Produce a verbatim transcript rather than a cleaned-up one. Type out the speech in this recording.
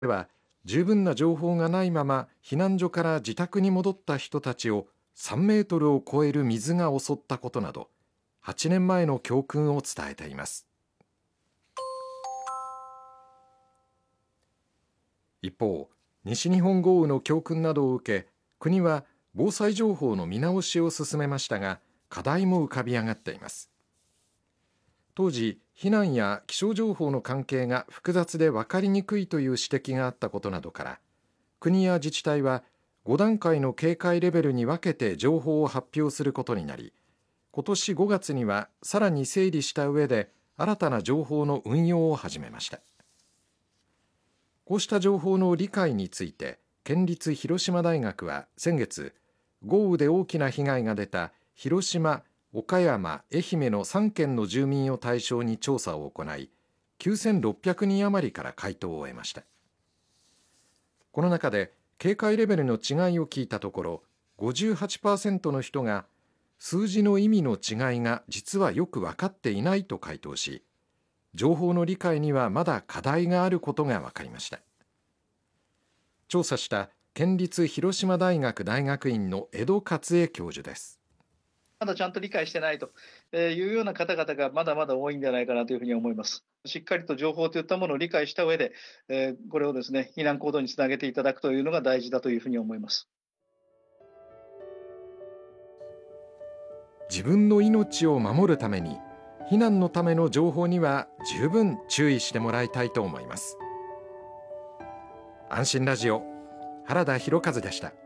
では十分な情報がないまま避難所から自宅に戻った人たちをさんメートルを超える水が襲ったことなどはちねんまえの教訓を伝えています。一方、西日本豪雨の教訓などを受け、国は防災情報の見直しを進めましたが、課題も浮かび上がっています。当時、避難や気象情報の関係が複雑で分かりにくいという指摘があったことなどから、国や自治体はご段階の警戒レベルに分けて情報を発表することになり、今年ごがつにはさらに整理した上で新たな情報の運用を始めました。こうした情報の理解について、県立広島大学は先月、豪雨で大きな被害が出た広島、岡山、愛媛のさんけんの住民を対象に調査を行い、きゅうせんろっぴゃくにん余りから回答を得ました。この中で警戒レベルの違いを聞いたところ、ごじゅうはちパーセント の人が数字の意味の違いが実はよく分かっていないと回答し、情報の理解にはまだ課題があることが分かりました。調査した県立広島大学大学院の江戸克恵教授です。 まだちゃんと理解してないというような方々がまだまだ多いんじゃないかなというふうに思います。しっかりと情報といったものを理解した上で、これをですね、避難行動につなげていただくというのが大事だというふうに思います。 自分の命を守るために、避難のための情報には十分注意してもらいたいと思います。安心ラジオ、原田博和でした。